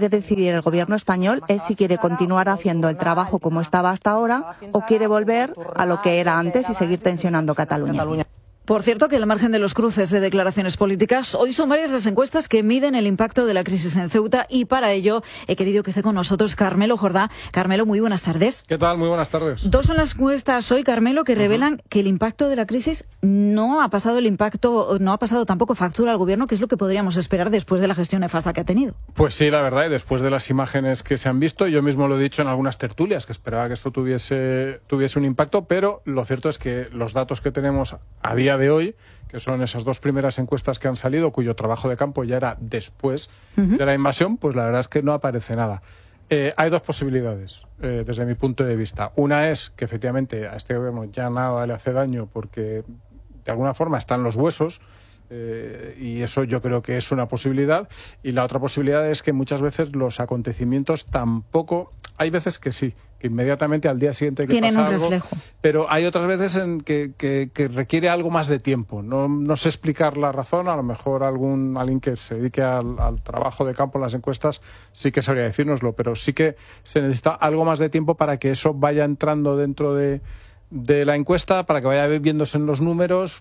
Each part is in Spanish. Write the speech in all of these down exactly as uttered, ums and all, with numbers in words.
que decidir el gobierno español es si quiere continuar haciendo el trabajo como estaba hasta ahora o quiere volver a lo que era antes y seguir tensionando Cataluña. Por cierto, que al margen de los cruces de declaraciones políticas, hoy son varias las encuestas que miden el impacto de la crisis en Ceuta y para ello he querido que esté con nosotros Carmelo Jordá. Carmelo, muy buenas tardes. ¿Qué tal? Muy buenas tardes. Dos son las encuestas hoy, Carmelo, que revelan uh-huh. que el impacto de la crisis no ha pasado el impacto, no ha pasado tampoco factura al gobierno, que es lo que podríamos esperar después de la gestión nefasta que ha tenido. Pues sí, la verdad, y después de las imágenes que se han visto, yo mismo lo he dicho en algunas tertulias, que esperaba que esto tuviese, tuviese un impacto, pero lo cierto es que los datos que tenemos a día de hoy, que son esas dos primeras encuestas que han salido, cuyo trabajo de campo ya era después uh-huh. de la invasión, pues la verdad es que no aparece nada. Eh, hay dos posibilidades, eh, desde mi punto de vista. Una es que efectivamente a este gobierno ya nada le hace daño porque de alguna forma están los huesos, eh, y eso yo creo que es una posibilidad. Y la otra posibilidad es que muchas veces los acontecimientos tampoco... Hay veces que sí, que inmediatamente al día siguiente que tienen pasa un algo, reflejo. Pero hay otras veces en que, que, que requiere algo más de tiempo. No, no sé explicar la razón, a lo mejor algún alguien que se dedique al, al trabajo de campo en las encuestas sí que sabría decírnoslo, pero sí que se necesita algo más de tiempo para que eso vaya entrando dentro de, de la encuesta, para que vaya viéndose en los números.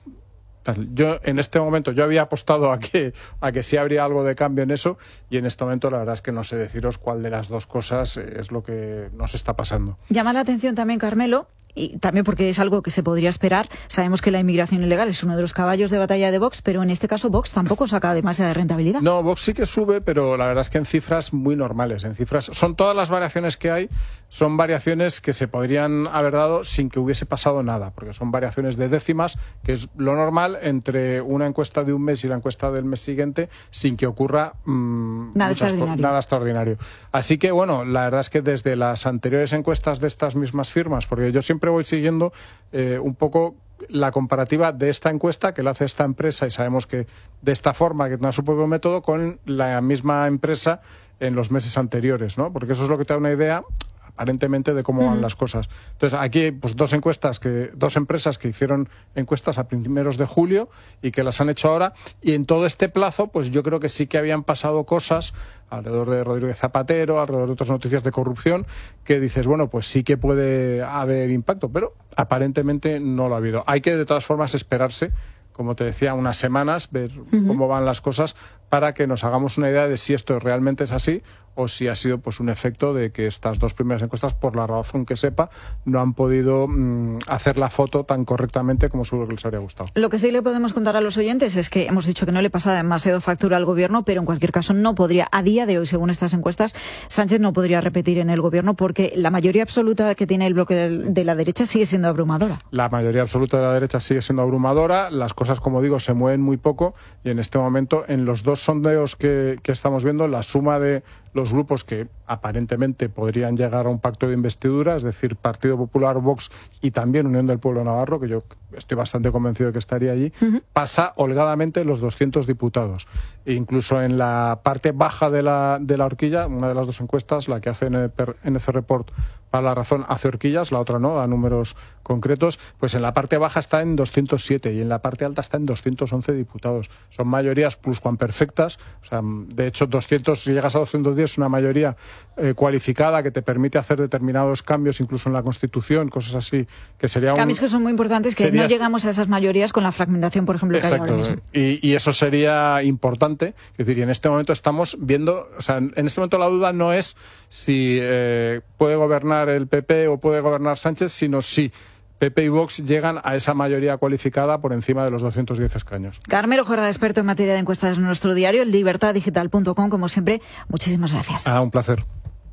Yo en este momento yo había apostado a que a que sí habría algo de cambio en eso y en este momento la verdad es que no sé deciros cuál de las dos cosas es lo que nos está pasando. Llama la atención también, Carmelo, y también porque es algo que se podría esperar. Sabemos que la inmigración ilegal es uno de los caballos de batalla de Vox, pero en este caso Vox tampoco saca demasiada rentabilidad. No, Vox sí que sube, pero la verdad es que en cifras muy normales. En cifras son todas las variaciones que hay, son variaciones que se podrían haber dado sin que hubiese pasado nada, porque son variaciones de décimas, que es lo normal entre una encuesta de un mes y la encuesta del mes siguiente, sin que ocurra mmm, nada, extraordinario. nada extraordinario. Así que, bueno, la verdad es que desde las anteriores encuestas de estas mismas firmas, porque yo siempre voy siguiendo eh, un poco la comparativa de esta encuesta que la hace esta empresa y sabemos que de esta forma, que tiene su propio método, con la misma empresa en los meses anteriores, ¿no? Porque eso es lo que te da una idea aparentemente de cómo van uh-huh. las cosas. Entonces, aquí hay pues, dos encuestas, que dos empresas que hicieron encuestas a primeros de julio y que las han hecho ahora, y en todo este plazo, pues yo creo que sí que habían pasado cosas alrededor de Rodríguez Zapatero, alrededor de otras noticias de corrupción, que dices, bueno, pues sí que puede haber impacto, pero aparentemente no lo ha habido. Hay que, de todas formas, esperarse, como te decía, unas semanas, ver uh-huh. cómo van las cosas para que nos hagamos una idea de si esto realmente es así o si ha sido pues un efecto de que estas dos primeras encuestas, por la razón que sepa, no han podido mmm, hacer la foto tan correctamente como seguro que les habría gustado. Lo que sí le podemos contar a los oyentes es que hemos dicho que no le pasa demasiado factura al gobierno, pero en cualquier caso no podría, a día de hoy, según estas encuestas, Sánchez no podría repetir en el gobierno porque la mayoría absoluta que tiene el bloque de la derecha sigue siendo abrumadora. La mayoría absoluta de la derecha sigue siendo abrumadora, las cosas, como digo, se mueven muy poco y en este momento, en los dos sondeos que, que estamos viendo, la suma de los grupos que aparentemente podrían llegar a un pacto de investidura, es decir, Partido Popular, Vox y también Unión del Pueblo Navarro, que yo estoy bastante convencido de que estaría allí, uh-huh. pasa holgadamente los doscientos diputados. E incluso en la parte baja de la, de la horquilla, una de las dos encuestas, la que hace N C Report para La Razón, hace horquillas, la otra no, da números concretos, pues en la parte baja está en doscientos siete y en la parte alta está en doscientos once diputados. Son mayorías pluscuamperfectas, o sea, de hecho, doscientos, si llegas a doscientos diez, es una mayoría eh, cualificada que te permite hacer determinados cambios, incluso en la Constitución, cosas así, que sería un... Cambios que son muy importantes, que sería... no llegamos a esas mayorías con la fragmentación, por ejemplo, Exacto, que hay ahora mismo. Y, y eso sería importante, es decir, y en este momento estamos viendo, o sea, en este momento la duda no es si eh, puede gobernar el P P o puede gobernar Sánchez, sino si P P y Vox llegan a esa mayoría cualificada por encima de los doscientos diez escaños. Carmelo Jordá, experto en materia de encuestas en nuestro diario, libertad digital punto com, como siempre, muchísimas gracias. Ah, un placer.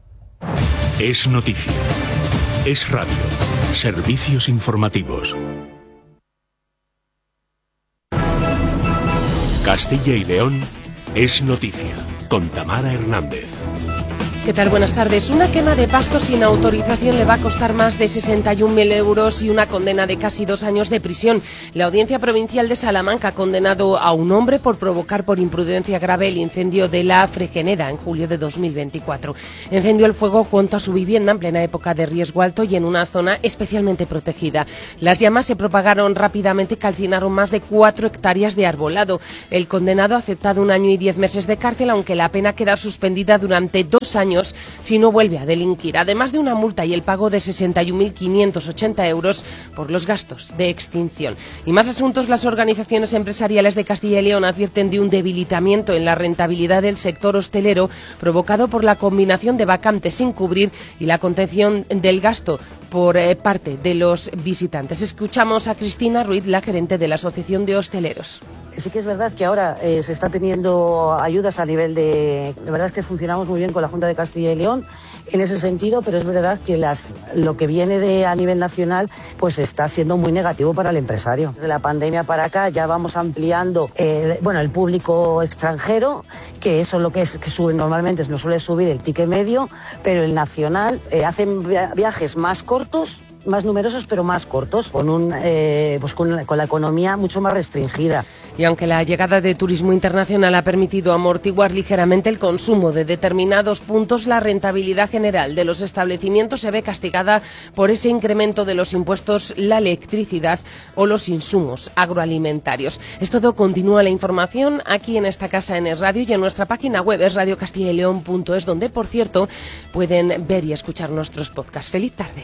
Es noticia. Es radio. Servicios informativos. Castilla y León es noticia, con Tamara Hernández. ¿Qué tal? Buenas tardes. Una quema de pasto sin autorización le va a costar más de sesenta y un mil euros y una condena de casi dos años de prisión. La Audiencia Provincial de Salamanca ha condenado a un hombre por provocar por imprudencia grave el incendio de la Fregeneda en julio de dos mil veinticuatro. Encendió el fuego junto a su vivienda en plena época de riesgo alto y en una zona especialmente protegida. Las llamas se propagaron rápidamente y calcinaron más de cuatro hectáreas de arbolado. El condenado ha aceptado un año y diez meses de cárcel, aunque la pena queda suspendida durante dos años si no vuelve a delinquir, además de una multa y el pago de sesenta y un mil quinientos ochenta euros por los gastos de extinción. Y más asuntos. Las organizaciones empresariales de Castilla y León advierten de un debilitamiento en la rentabilidad del sector hostelero provocado por la combinación de vacantes sin cubrir y la contención del gasto por eh, parte de los visitantes. Escuchamos a Cristina Ruiz, la gerente de la Asociación de Hosteleros. Sí que es verdad que ahora eh, se está teniendo ayudas a nivel de... De verdad es que funcionamos muy bien con la Junta de Castilla y León en ese sentido, pero es verdad que las, lo que viene de a nivel nacional pues está siendo muy negativo para el empresario. Desde la pandemia para acá ya vamos ampliando el, bueno, el público extranjero, que eso es lo que es que sube normalmente, no suele subir el ticket medio, pero el nacional eh, hacen viajes más cortos, más numerosos pero más cortos, con un eh, pues con, con la economía mucho más restringida. Y aunque la llegada de turismo internacional ha permitido amortiguar ligeramente el consumo de determinados puntos, la rentabilidad general de los establecimientos se ve castigada por ese incremento de los impuestos, la electricidad o los insumos agroalimentarios. Es todo. Continúa la información aquí en esta casa en Es Radio y en nuestra página web es radio castilla y león punto es, donde, por cierto, pueden ver y escuchar nuestros podcasts. Feliz tarde.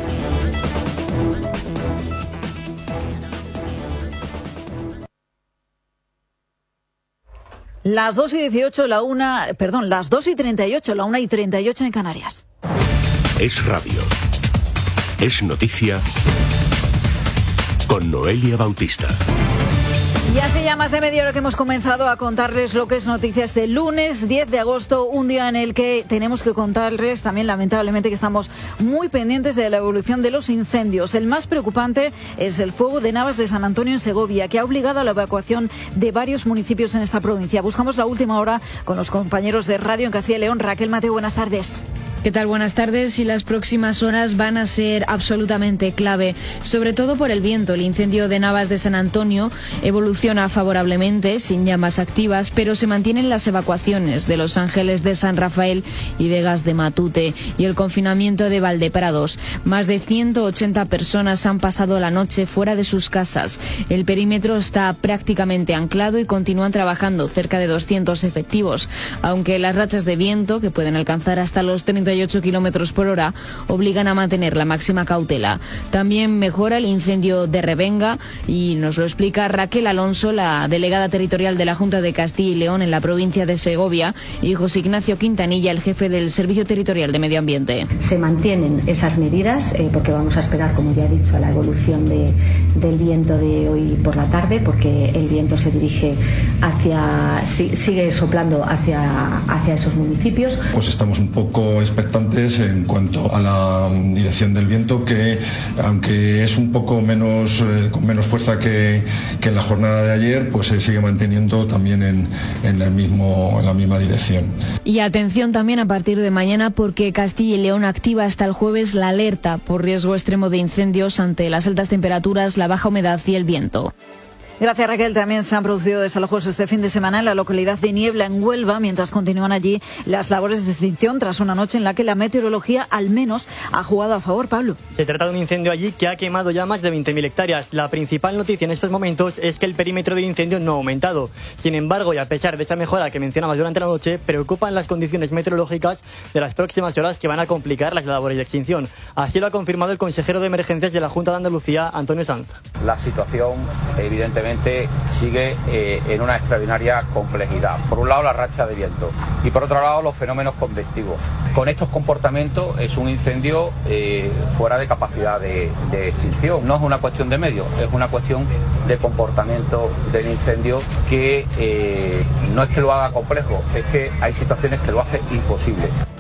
Las dos y dieciocho, la una, perdón, las dos y treinta y ocho, la una y treinta y ocho en Canarias. Es radio. Es noticia. Con Noelia Bautista. Y hace ya más de media hora que hemos comenzado a contarles lo que es noticia este lunes diez de agosto, un día en el que tenemos que contarles también, lamentablemente, que estamos muy pendientes de la evolución de los incendios. El más preocupante es el fuego de Navas de San Antonio en Segovia, que ha obligado a la evacuación de varios municipios en esta provincia. Buscamos la última hora con los compañeros de radio en Castilla y León. Raquel Mateo, buenas tardes. ¿Qué tal? Buenas tardes. Y las próximas horas van a ser absolutamente clave, sobre todo por el viento. El incendio de Navas de San Antonio evoluciona favorablemente, sin llamas activas, pero se mantienen las evacuaciones de Los Ángeles de San Rafael y Vegas de Matute y el confinamiento de Valdeprados. Más de ciento ochenta personas han pasado la noche fuera de sus casas. El perímetro está prácticamente anclado y continúan trabajando cerca de doscientos efectivos, aunque las rachas de viento, que pueden alcanzar hasta los treinta y ocho kilómetros por hora, obligan a mantener la máxima cautela. También mejora el incendio de Revenga y nos lo explica Raquel Alonso, la delegada territorial de la Junta de Castilla y León en la provincia de Segovia, y José Ignacio Quintanilla, el jefe del Servicio Territorial de Medio Ambiente. Se mantienen esas medidas eh, porque vamos a esperar, como ya he dicho, a la evolución de, del viento de hoy por la tarde, porque el viento se dirige hacia, si, sigue soplando hacia, hacia esos municipios. Pues estamos un poco expectantes en cuanto a la dirección del viento, que aunque es un poco menos eh, con menos fuerza que, que en la jornada de ayer, pues se sigue manteniendo también en, en, el mismo, en la misma dirección. Y atención también a partir de mañana, porque Castilla y León activa hasta el jueves la alerta por riesgo extremo de incendios ante las altas temperaturas, la baja humedad y el viento. Gracias, Raquel. También se han producido desalojos este fin de semana en la localidad de Niebla, en Huelva, mientras continúan allí las labores de extinción tras una noche en la que la meteorología al menos ha jugado a favor. Pablo. Se trata de un incendio allí que ha quemado ya más de veinte mil hectáreas. La principal noticia en estos momentos es que el perímetro del incendio no ha aumentado. Sin embargo, y a pesar de esa mejora que mencionabas durante la noche, preocupan las condiciones meteorológicas de las próximas horas, que van a complicar las labores de extinción. Así lo ha confirmado el consejero de emergencias de la Junta de Andalucía, Antonio Sanz. La situación, evidentemente, sigue eh, en una extraordinaria complejidad. Por un lado, la racha de viento y por otro lado, los fenómenos convectivos. Con estos comportamientos es un incendio eh, fuera de capacidad de, de extinción. No es una cuestión de medios, es una cuestión de comportamiento del incendio que eh, no es que lo haga complejo, es que hay situaciones que lo hacen imposible.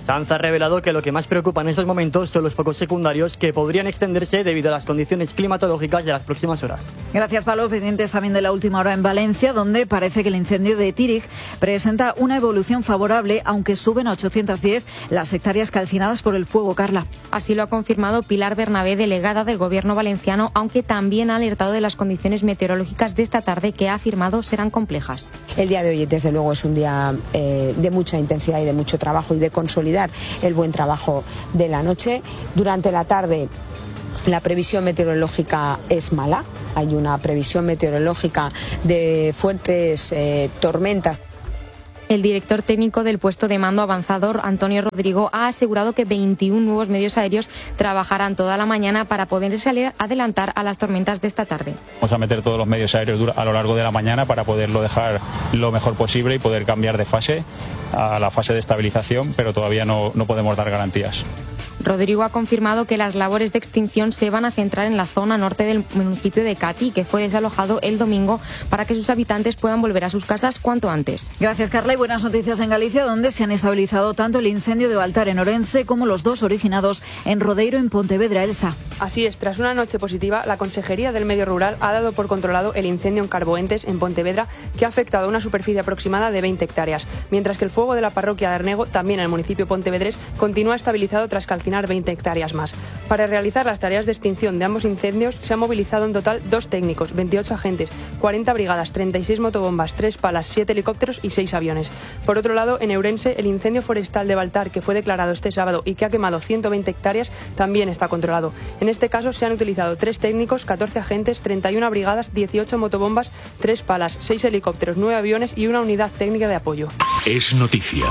Sanz ha revelado que lo que más preocupa en estos momentos son los focos secundarios que podrían extenderse debido a las condiciones climatológicas de las próximas horas. Gracias, Pablo. Pendientes también de la última hora en Valencia, donde parece que el incendio de Tírig presenta una evolución favorable, aunque suben a ochocientas diez las hectáreas calcinadas por el fuego. Carla. Así lo ha confirmado Pilar Bernabé, delegada del Gobierno valenciano, aunque también ha alertado de las condiciones meteorológicas de esta tarde, que ha afirmado serán complejas. El día de hoy, desde luego, es un día eh, de mucha intensidad y de mucho trabajo y de consolidar el buen trabajo de la noche. Durante la tarde la previsión meteorológica es mala. Hay una previsión meteorológica de fuertes eh, tormentas. El director técnico del puesto de mando avanzador, Antonio Rodrigo, ha asegurado que veintiún nuevos medios aéreos trabajarán toda la mañana para poderse adelantar a las tormentas de esta tarde. Vamos a meter todos los medios aéreos a lo largo de la mañana para poderlo dejar lo mejor posible y poder cambiar de fase a la fase de estabilización, pero todavía no, no podemos dar garantías. Rodrigo ha confirmado que las labores de extinción se van a centrar en la zona norte del municipio de Cati, que fue desalojado el domingo, para que sus habitantes puedan volver a sus casas cuanto antes. Gracias, Carla. Y buenas noticias en Galicia, donde se han estabilizado tanto el incendio de Baltar en Orense como los dos originados en Rodeiro, en Pontevedra. Elsa. Así es, tras una noche positiva, la Consejería del Medio Rural ha dado por controlado el incendio en Carboentes, en Pontevedra, que ha afectado a una superficie aproximada de veinte hectáreas, mientras que el fuego de la parroquia de Arnego, también en el municipio pontevedrés, continúa estabilizado tras calcinar veinte hectáreas más. Para realizar las tareas de extinción de ambos incendios se han movilizado en total dos técnicos, veintiocho agentes, cuarenta brigadas, treinta y seis motobombas, tres palas, siete helicópteros y seis aviones. Por otro lado, en Ourense, el incendio forestal de Baltar, que fue declarado este sábado y que ha quemado ciento veinte hectáreas, también está controlado. En este caso se han utilizado tres técnicos, catorce agentes, treinta y una brigadas, dieciocho motobombas, tres palas, seis helicópteros, nueve aviones y una unidad técnica de apoyo. Es noticia.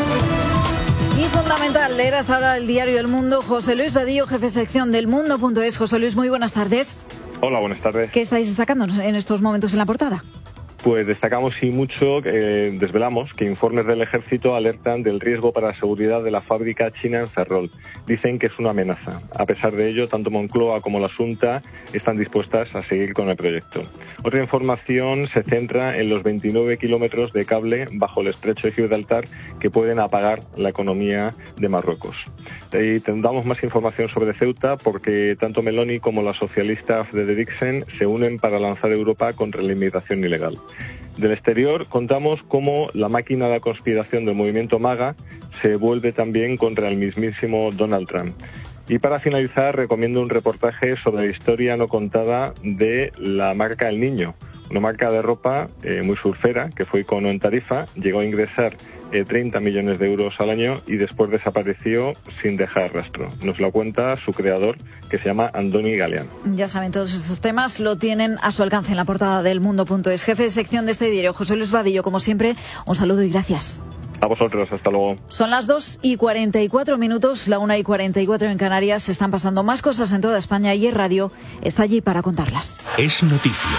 Y fundamental leer hasta ahora el diario El Mundo. José Luis Vadillo, jefe de sección del Mundo punto es. José Luis, muy buenas tardes. Hola, buenas tardes. ¿Qué estáis destacando en estos momentos en la portada? Pues destacamos y mucho, eh, desvelamos que informes del Ejército alertan del riesgo para la seguridad de la fábrica china en Ferrol. Dicen que es una amenaza. A pesar de ello, tanto Moncloa como la Xunta están dispuestas a seguir con el proyecto. Otra información se centra en los veintinueve kilómetros de cable bajo el estrecho de Gibraltar que pueden apagar la economía de Marruecos. Y tendremos más información sobre Ceuta porque tanto Meloni como la socialista Frederiksen se unen para lanzar Europa contra la inmigración ilegal. Del exterior contamos cómo la máquina de conspiración del movimiento MAGA se vuelve también contra el mismísimo Donald Trump. Y para finalizar recomiendo un reportaje sobre la historia no contada de la marca El Niño, una marca de ropa eh, muy surfera que fue icono en Tarifa, llegó a ingresar eh, treinta millones de euros al año y después desapareció sin dejar rastro. Nos lo cuenta su creador, que se llama Andoni Galeano. Ya saben, todos estos temas lo tienen a su alcance en la portada del Mundo punto es. Jefe de sección de este diario, José Luis Vadillo, como siempre, un saludo y gracias. A vosotros, hasta luego. Son las dos y cuarenta y cuatro minutos, la una y cuarenta y cuatro en Canarias. Se están pasando más cosas en toda España y Es Radio está allí para contarlas. Es noticia.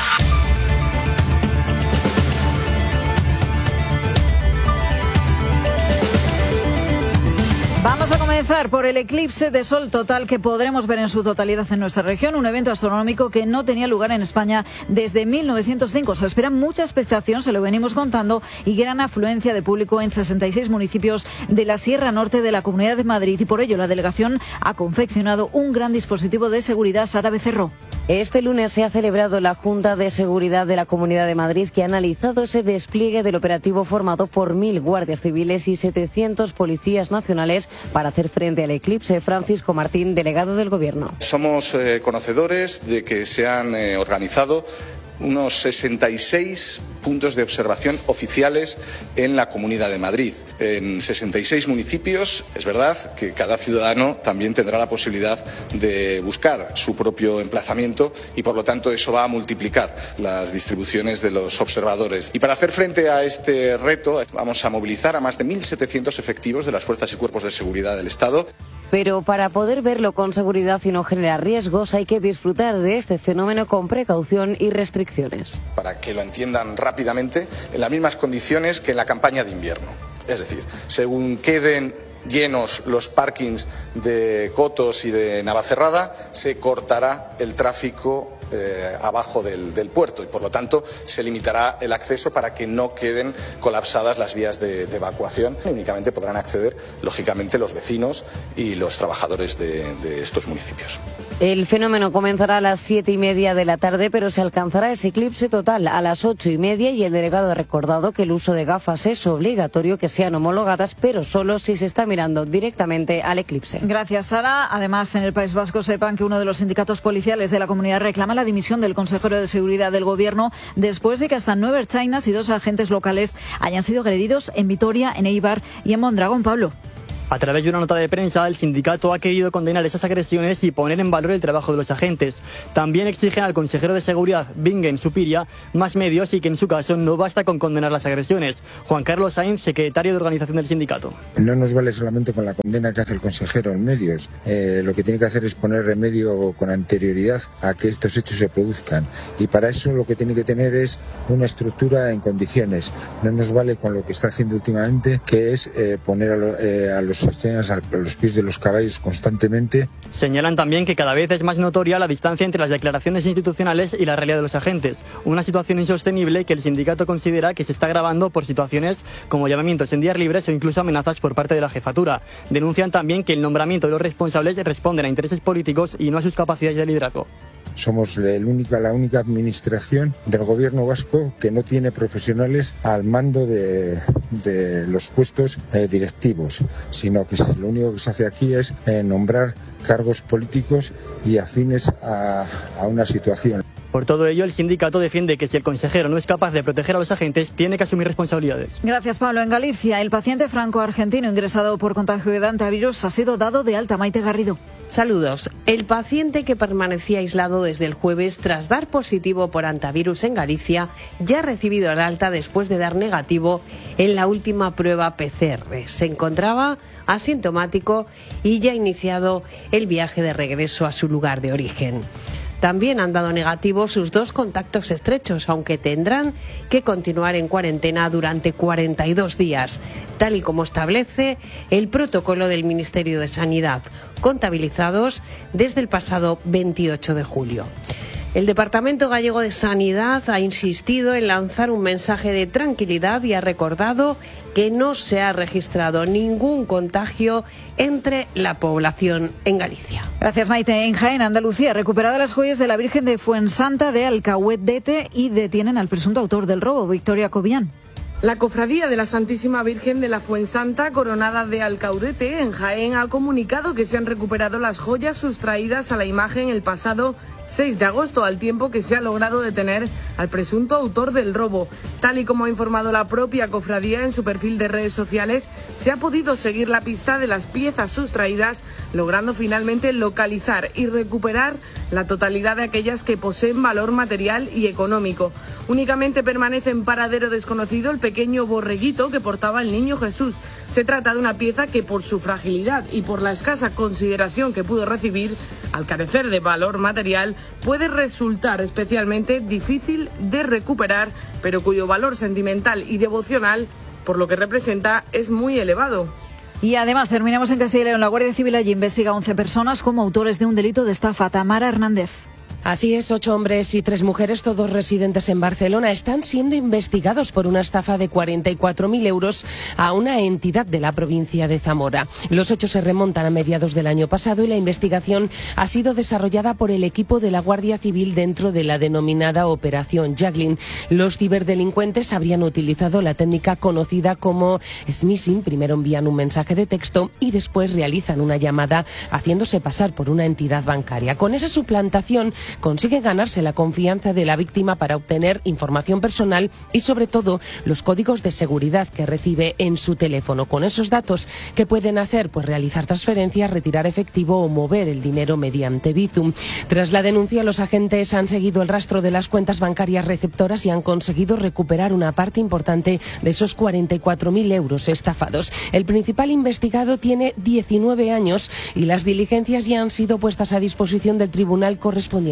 Vamos a comenzar por el eclipse de sol total que podremos ver en su totalidad en nuestra región, un evento astronómico que no tenía lugar en España desde mil novecientos cinco. Se espera mucha expectación, se lo venimos contando, y gran afluencia de público en sesenta y seis municipios de la Sierra Norte de la Comunidad de Madrid y por ello la delegación ha confeccionado un gran dispositivo de seguridad. Sara Becerro. Este lunes se ha celebrado la Junta de Seguridad de la Comunidad de Madrid, que ha analizado ese despliegue del operativo formado por mil guardias civiles y setecientos policías nacionales para hacer frente al eclipse. Francisco Martín, delegado del Gobierno. Somos eh, conocedores de que se han eh, organizado unos sesenta y seis puntos de observación oficiales en la Comunidad de Madrid. En sesenta y seis municipios, es verdad que cada ciudadano también tendrá la posibilidad de buscar su propio emplazamiento y, por lo tanto, eso va a multiplicar las distribuciones de los observadores. Y para hacer frente a este reto, vamos a movilizar a más de mil setecientos efectivos de las fuerzas y cuerpos de seguridad del Estado. Pero para poder verlo con seguridad y no generar riesgos, hay que disfrutar de este fenómeno con precaución y restricciones. Para que lo entiendan rápidamente, en las mismas condiciones que en la campaña de invierno. Es decir, según queden llenos los parkings de Cotos y de Navacerrada, se cortará el tráfico eh, abajo del, del puerto y por lo tanto se limitará el acceso para que no queden colapsadas las vías de, de evacuación. Únicamente podrán acceder, lógicamente, los vecinos y los trabajadores de, de estos municipios. El fenómeno comenzará a las siete y media de la tarde, pero se alcanzará ese eclipse total a las ocho y media y el delegado ha recordado que el uso de gafas es obligatorio, que sean homologadas, pero solo si se está mirando directamente al eclipse. Gracias, Sara. Además, en el País Vasco sepan que uno de los sindicatos policiales de la comunidad reclama la dimisión del consejero de Seguridad del Gobierno después de que hasta nueve ertzainas y dos agentes locales hayan sido agredidos en Vitoria, en Eibar y en Mondragón. Pablo. A través de una nota de prensa, el sindicato ha querido condenar esas agresiones y poner en valor el trabajo de los agentes. También exigen al consejero de Seguridad, Bingen Supiria, más medios y que en su caso no basta con condenar las agresiones. Juan Carlos Sainz, secretario de organización del sindicato. No nos vale solamente con la condena que hace el consejero en medios. Eh, lo que tiene que hacer es poner remedio con anterioridad a que estos hechos se produzcan. Y para eso lo que tiene que tener es una estructura en condiciones. No nos vale con lo que está haciendo últimamente, que es eh, poner a, lo, eh, a los escenas a los pies de los caballos constantemente. Señalan también que cada vez es más notoria la distancia entre las declaraciones institucionales y la realidad de los agentes, una situación insostenible que el sindicato considera que se está agravando por situaciones como llamamientos en días libres o incluso amenazas por parte de la jefatura. Denuncian también que el nombramiento de los responsables responden a intereses políticos y no a sus capacidades de liderazgo. Somos el única, la única administración del gobierno vasco que no tiene profesionales al mando de, de los puestos eh, directivos, sino que lo único que se hace aquí es eh, nombrar cargos políticos y afines a, a una situación. Por todo ello, el sindicato defiende que si el consejero no es capaz de proteger a los agentes, tiene que asumir responsabilidades. Gracias, Pablo. En Galicia, el paciente franco-argentino ingresado por contagio de antivirus ha sido dado de alta. Maite Garrido. Saludos. El paciente que permanecía aislado desde el jueves tras dar positivo por antivirus en Galicia ya ha recibido el alta después de dar negativo en la última prueba P C R. Se encontraba asintomático y ya ha iniciado el viaje de regreso a su lugar de origen. También han dado negativo sus dos contactos estrechos, aunque tendrán que continuar en cuarentena durante cuarenta y dos días, tal y como establece el protocolo del Ministerio de Sanidad, contabilizados desde el pasado veintiocho de julio. El Departamento Gallego de Sanidad ha insistido en lanzar un mensaje de tranquilidad y ha recordado que no se ha registrado ningún contagio entre la población en Galicia. Gracias, Maite. En Jaén, Andalucía, recuperadas las joyas de la Virgen de Fuensanta de Alcahuete y detienen al presunto autor del robo, Victoria Cobian. La Cofradía de la Santísima Virgen de la Fuensanta, coronada de Alcaudete, en Jaén, ha comunicado que se han recuperado las joyas sustraídas a la imagen el pasado seis de agosto, al tiempo que se ha logrado detener al presunto autor del robo. Tal y como ha informado la propia cofradía en su perfil de redes sociales, se ha podido seguir la pista de las piezas sustraídas, logrando finalmente localizar y recuperar la totalidad de aquellas que poseen valor material y económico. Únicamente permanece en paradero desconocido el pequeño borreguito que portaba el niño Jesús. Se trata de una pieza que, por su fragilidad y por la escasa consideración que pudo recibir, al carecer de valor material, puede resultar especialmente difícil de recuperar, pero cuyo valor sentimental y devocional, por lo que representa, es muy elevado. Y además, terminamos en Castilla y León. La Guardia Civil allí investiga a once personas como autores de un delito de estafa. Tamara Hernández. Así es, ocho hombres y tres mujeres, todos residentes en Barcelona, están siendo investigados por una estafa de cuarenta y cuatro mil euros a una entidad de la provincia de Zamora. Los hechos se remontan a mediados del año pasado y la investigación ha sido desarrollada por el equipo de la Guardia Civil dentro de la denominada Operación Jaglin. Los ciberdelincuentes habrían utilizado la técnica conocida como smishing. Primero envían un mensaje de texto y después realizan una llamada haciéndose pasar por una entidad bancaria. Con esa suplantación consigue ganarse la confianza de la víctima para obtener información personal y, sobre todo, los códigos de seguridad que recibe en su teléfono. Con esos datos, ¿qué pueden hacer? Pues realizar transferencias, retirar efectivo o mover el dinero mediante Bizum. Tras la denuncia, los agentes han seguido el rastro de las cuentas bancarias receptoras y han conseguido recuperar una parte importante de esos cuarenta y cuatro mil euros estafados. El principal investigado tiene diecinueve años y las diligencias ya han sido puestas a disposición del tribunal correspondiente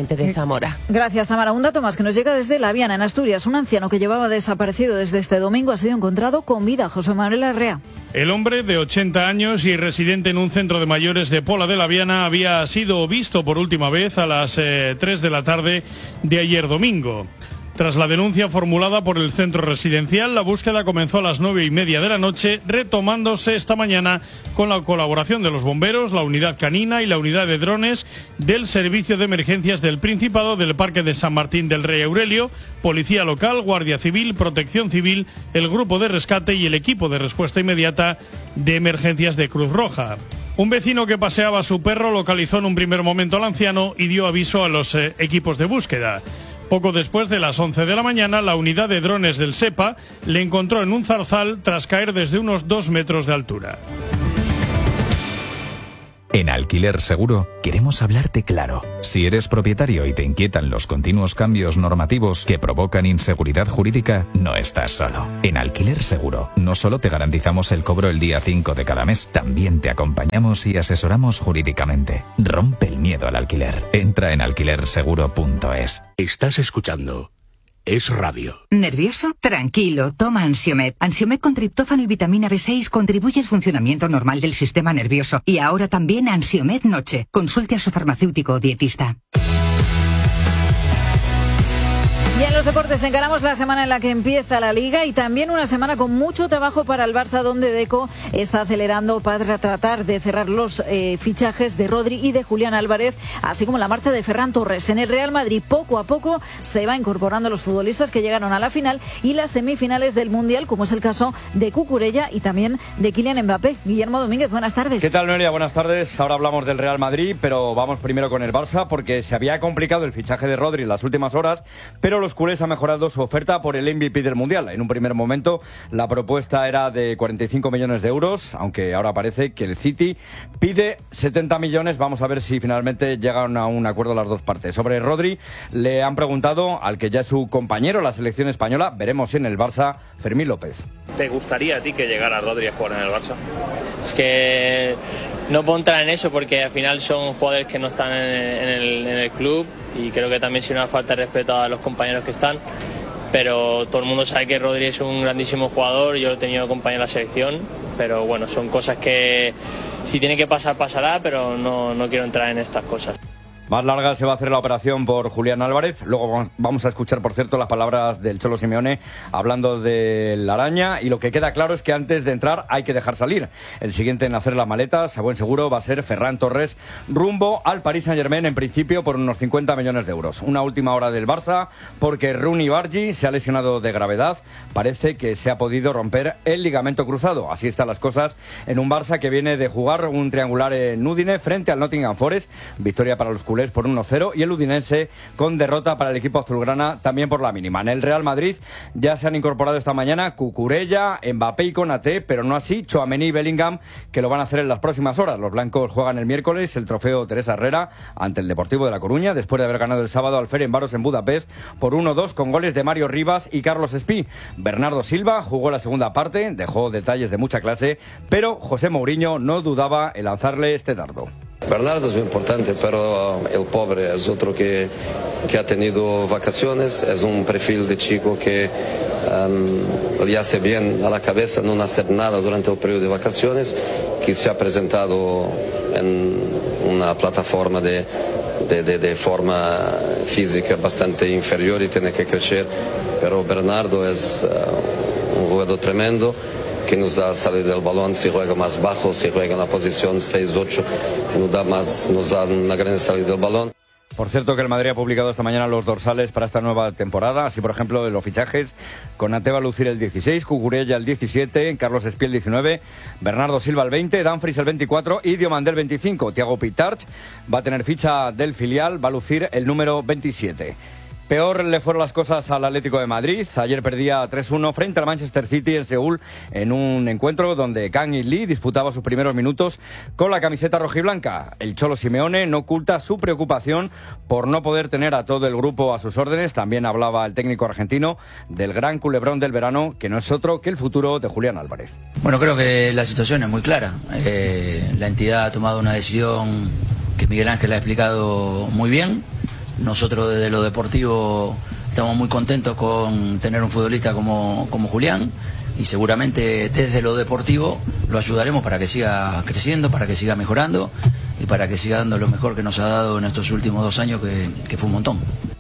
Vicente de Zamora. Gracias, Tamara. Un dato más que nos llega desde La Viana, en Asturias. Un anciano que llevaba desaparecido desde este domingo ha sido encontrado con vida. José Manuel Arrea. El hombre, de ochenta años y residente en un centro de mayores de Pola de La Viana, había sido visto por última vez a las eh, tres de la tarde de ayer domingo. Tras la denuncia formulada por el centro residencial, la búsqueda comenzó a las nueve y media de la noche, retomándose esta mañana con la colaboración de los bomberos, la unidad canina y la unidad de drones del Servicio de Emergencias del Principado del Parque de San Martín del Rey Aurelio, Policía Local, Guardia Civil, Protección Civil, el Grupo de Rescate y el Equipo de Respuesta Inmediata de Emergencias de Cruz Roja. Un vecino que paseaba a su perro localizó en un primer momento al anciano y dio aviso a los eh, equipos de búsqueda. Poco después de las once de la mañana, la unidad de drones del SEPA le encontró en un zarzal tras caer desde unos dos metros de altura. En Alquiler Seguro queremos hablarte claro. Si eres propietario y te inquietan los continuos cambios normativos que provocan inseguridad jurídica, no estás solo. En Alquiler Seguro no solo te garantizamos el cobro el día cinco de cada mes, también te acompañamos y asesoramos jurídicamente. Rompe el miedo al alquiler. Entra en alquiler seguro punto es. Estás escuchando Es Radio. ¿Nervioso? Tranquilo, toma Ansiomed. Ansiomed con triptófano y vitamina B seis contribuye al funcionamiento normal del sistema nervioso. Y ahora también Ansiomed Noche. Consulte a su farmacéutico o dietista. Y en los deportes encaramos la semana en la que empieza la Liga y también una semana con mucho trabajo para el Barça, donde Deco está acelerando para tratar de cerrar los eh, fichajes de Rodri y de Julián Álvarez, así como la marcha de Ferran Torres. En el Real Madrid poco a poco se va incorporando los futbolistas que llegaron a la final y las semifinales del Mundial, como es el caso de Cucurella y también de Kylian Mbappé. Guillermo Domínguez, buenas tardes. ¿Qué tal, Noelia? Buenas tardes. Ahora hablamos del Real Madrid, pero vamos primero con el Barça, porque se había complicado el fichaje de Rodri en las últimas horas, pero los culés han mejorado su oferta por el M V P del Mundial. En un primer momento la propuesta era de cuarenta y cinco millones de euros, aunque ahora parece que el City pide setenta millones. Vamos a ver si finalmente llegan a un acuerdo las dos partes. Sobre Rodri le han preguntado al que ya es su compañero en la selección española, veremos si en el Barça, Fermín López. ¿Te gustaría a ti que llegara Rodri a jugar en el Barça? Es que no puedo entrar en eso porque al final son jugadores que no están en el, en el club y creo que también si una falta de respeto a los compañeros que están, pero todo el mundo sabe que Rodri es un grandísimo jugador, yo lo he tenido compañero en la selección, pero bueno, son cosas que si tiene que pasar, pasará, pero no, no quiero entrar en estas cosas. Más larga se va a hacer la operación por Julián Álvarez. Luego vamos a escuchar, por cierto, las palabras del Cholo Simeone hablando de la araña. Y lo que queda claro es que antes de entrar hay que dejar salir. El siguiente en hacer las maletas, a buen seguro, va a ser Ferran Torres, rumbo al Paris Saint-Germain, en principio por unos cincuenta millones de euros. Una última hora del Barça, porque Rooney Bargi se ha lesionado de gravedad. Parece que se ha podido romper el ligamento cruzado. Así están las cosas en un Barça que viene de jugar un triangular en Udine frente al Nottingham Forest. Victoria para los culés por uno cero y el Udinense con derrota para el equipo azulgrana también por la mínima. En el Real Madrid ya se han incorporado esta mañana Cucurella, Mbappé y Konaté, pero no así Tchouaméni y Bellingham, que lo van a hacer en las próximas horas. Los blancos juegan el miércoles el trofeo Teresa Herrera ante el Deportivo de La Coruña, después de haber ganado el sábado al Ferencváros en Budapest por uno dos con goles de Mario Rivas y Carlos Espí. Bernardo Silva jugó la segunda parte, dejó detalles de mucha clase, pero José Mourinho no dudaba en lanzarle este dardo. Bernardo es muy importante, pero el pobre es otro que, que ha tenido vacaciones, es un perfil de chico que um, le hace bien a la cabeza no hacer nada durante el periodo de vacaciones, que se ha presentado en una plataforma de, de, de, de forma física bastante inferior y tiene que crecer, pero Bernardo es uh, un jugador tremendo, que nos da salida del balón, si juega más bajo, si juega en la posición seis ocho, nos da, más, nos da una gran salida del balón. Por cierto que el Madrid ha publicado esta mañana los dorsales para esta nueva temporada, así por ejemplo de los fichajes, Konaté va a lucir el dieciséis, Cucurella el diecisiete, Carlos Espí el diecinueve, Bernardo Silva el veinte, Dumfries el veinticuatro y Diomandé el veinticinco. Thiago Pitarch va a tener ficha del filial, va a lucir el número veintisiete. Peor le fueron las cosas al Atlético de Madrid. Ayer perdía tres uno frente al Manchester City en Seúl en un encuentro donde Kang In Lee disputaba sus primeros minutos con la camiseta rojiblanca. El Cholo Simeone no oculta su preocupación por no poder tener a todo el grupo a sus órdenes. También hablaba el técnico argentino del gran culebrón del verano, que no es otro que el futuro de Julián Álvarez. Bueno, creo que la situación es muy clara. Eh, la entidad ha tomado una decisión que Miguel Ángel ha explicado muy bien. Nosotros desde lo deportivo estamos muy contentos con tener un futbolista como, como Julián, y seguramente desde lo deportivo lo ayudaremos para que siga creciendo, para que siga mejorando y para que siga dando lo mejor que nos ha dado en estos últimos dos años, que, que fue un montón.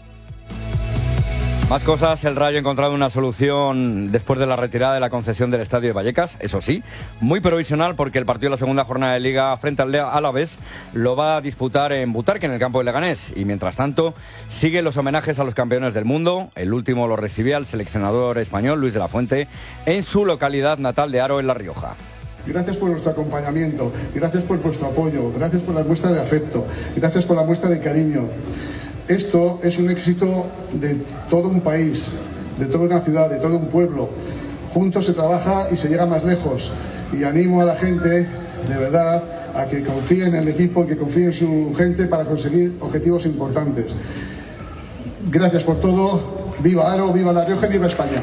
Más cosas, el Rayo ha encontrado una solución después de la retirada de la concesión del estadio de Vallecas, eso sí, muy provisional, porque el partido de la segunda jornada de Liga frente al Alavés lo va a disputar en Butarque, en el campo de Leganés, y mientras tanto siguen los homenajes a los campeones del mundo. El último lo recibía el seleccionador español Luis de la Fuente en su localidad natal de Haro, en La Rioja. Gracias por vuestro acompañamiento, gracias por vuestro apoyo, gracias por la muestra de afecto, gracias por la muestra de cariño. Esto es un éxito de todo un país, de toda una ciudad, de todo un pueblo. Juntos se trabaja y se llega más lejos. Y animo a la gente, de verdad, a que confíe en el equipo, que confíe en su gente para conseguir objetivos importantes. Gracias por todo. Viva Haro, viva La Rioja y viva España.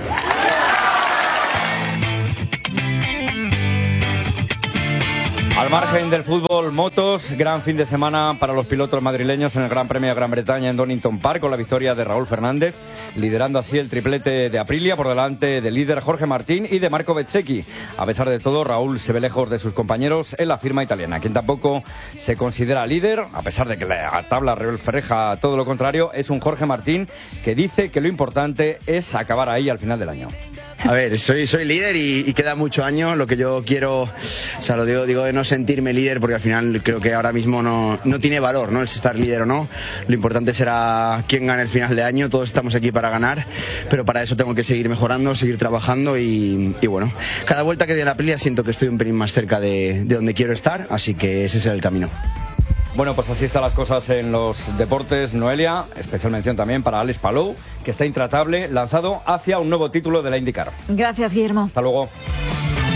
Al margen del fútbol, motos, gran fin de semana para los pilotos madrileños en el Gran Premio de Gran Bretaña en Donington Park, con la victoria de Raúl Fernández, liderando así el triplete de Aprilia por delante del líder Jorge Martín y de Marco Bezzecchi. A pesar de todo, Raúl se ve lejos de sus compañeros en la firma italiana. Quien tampoco se considera líder, a pesar de que la tabla refleja todo lo contrario, es un Jorge Martín que dice que lo importante es acabar ahí al final del año. A ver, soy, soy líder y, y queda mucho año. Lo que yo quiero, o sea, lo digo, digo de no sentirme líder, porque al final creo que ahora mismo no, no tiene valor, ¿no?, el estar líder o no. Lo importante será quién gane el final de año. Todos estamos aquí para ganar, pero para eso tengo que seguir mejorando, seguir trabajando y, y bueno, cada vuelta que doy en la Aprilia siento que estoy un pelín más cerca de, de donde quiero estar, así que ese es el camino. Bueno, pues así están las cosas en los deportes, Noelia. Especial mención también para Alex Palou, que está intratable, lanzado hacia un nuevo título de la IndyCar. Gracias, Guillermo. Hasta luego.